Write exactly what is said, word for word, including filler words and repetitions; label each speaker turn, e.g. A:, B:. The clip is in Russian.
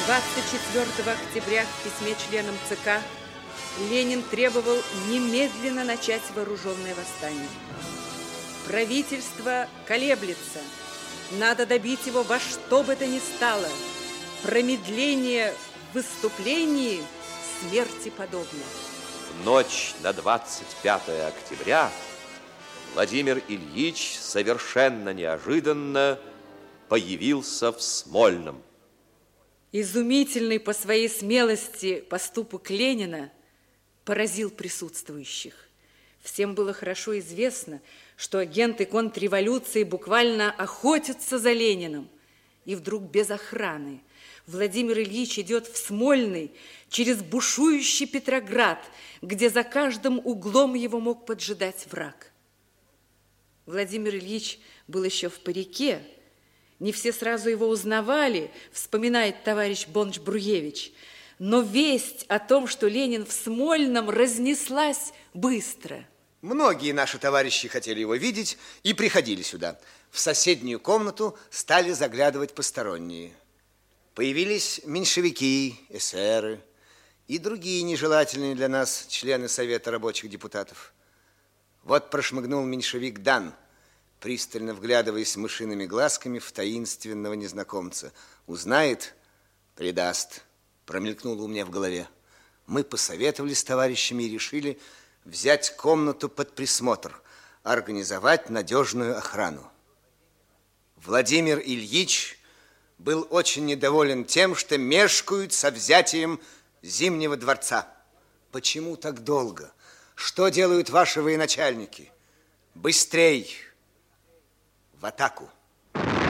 A: двадцать четвёртого октября в письме членам ЦК Ленин требовал немедленно начать вооруженное восстание. Правительство колеблется. Надо добить его во что бы то ни стало. Промедление в выступлении смерти подобно.
B: В ночь на двадцать пятое октября Владимир Ильич совершенно неожиданно появился в Смольном.
A: Изумительный по своей смелости поступок Ленина поразил присутствующих. Всем было хорошо известно, что агенты контрреволюции буквально охотятся за Лениным. И вдруг без охраны Владимир Ильич идет в Смольный через бушующий Петроград, где за каждым углом его мог поджидать враг. Владимир Ильич был еще в парике. Не все сразу его узнавали, вспоминает товарищ Бонч-Бруевич. Но весть о том, что Ленин в Смольном, разнеслась быстро.
C: Многие наши товарищи хотели его видеть и приходили сюда. В соседнюю комнату стали заглядывать посторонние. Появились меньшевики, эсеры и другие нежелательные для нас члены Совета рабочих депутатов. Вот прошмыгнул меньшевик Дан, пристально вглядываясь мышиными глазками в таинственного незнакомца. Узнает, предаст. Промелькнуло у меня в голове. Мы посоветовались с товарищами и решили взять комнату под присмотр, организовать надежную охрану. Владимир Ильич был очень недоволен тем, что мешкают со взятием Зимнего дворца. Почему так долго? Что делают ваши военачальники? Быстрей! В атаку!